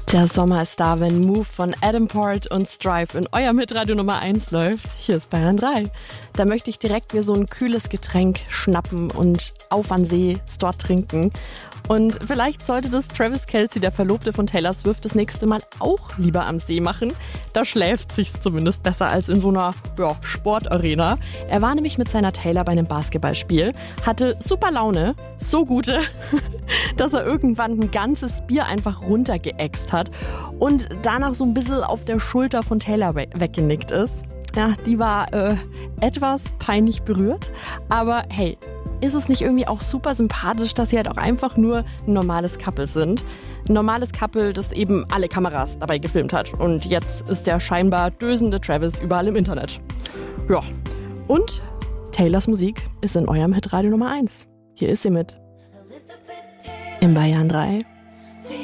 Der Sommer ist da, wenn Move von Adam Port und Strive in eurem Hitradio Nummer 1 läuft. Hier ist Bayern 3. Da möchte ich direkt mir so ein kühles Getränk schnappen und auf an See dort trinken. Und vielleicht sollte das Travis Kelce, der Verlobte von Taylor Swift, das nächste Mal auch lieber am See machen. Da schläft sich's zumindest besser als in so einer Sportarena. Er war nämlich mit seiner Taylor bei einem Basketballspiel, hatte super Laune, so gute, dass er irgendwann ein ganzes Bier einfach runtergeäxt hat und danach so ein bisschen auf der Schulter von Taylor weggenickt ist. Ja, die war etwas peinlich berührt, aber hey, ist es nicht irgendwie auch super sympathisch, dass sie halt auch einfach nur ein normales Couple sind? Ein normales Couple, das eben alle Kameras dabei gefilmt hat. Und jetzt ist der scheinbar dösende Travis überall im Internet. Ja, und Taylors Musik ist in eurem Hitradio Nummer 1. Hier ist sie mit. Im Bayern 3.